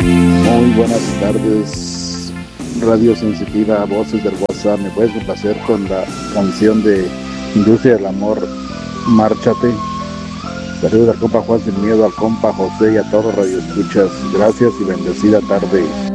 Muy buenas tardes, Radio Sensitiva, Voces del WhatsApp. ¿Me puedes complacer con la canción de Industria del Amor, Márchate? Saludos al compa Juan Sin Miedo, al compa José y a todos los radioescuchas. Gracias y bendecida tarde.